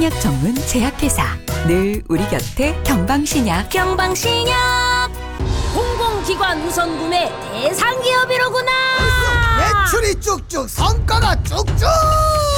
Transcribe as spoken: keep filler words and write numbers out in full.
한약 전문 제약회사 늘 우리 곁에 경방신약. 경방신약 공공기관 우선 구매 대상 기업이로구나. 매출이 쭉쭉 성과가 쭉쭉.